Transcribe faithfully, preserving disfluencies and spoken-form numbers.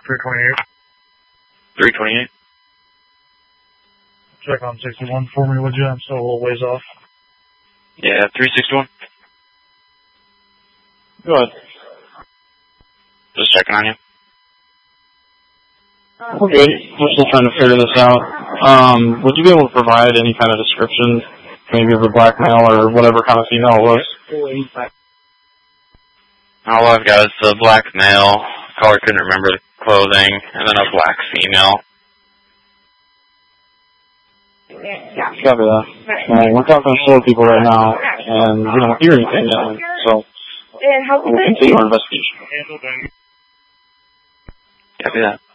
three twenty-eight. three twenty-eight. Check on sixty-one for me, would you? I'm still a little ways off. Yeah, three sixty-one. Go ahead. Just checking on you. We're good. We're still trying to figure this out. Um, would you be able to provide any kind of description, maybe of a black male or whatever kind of female it was? All I've got is a black male. Caller couldn't remember the clothing, and then a black female. Copy that. Uh, we're talking to four people right now, and we don't hear anything yet, so we'll continue our investigation. Copy that.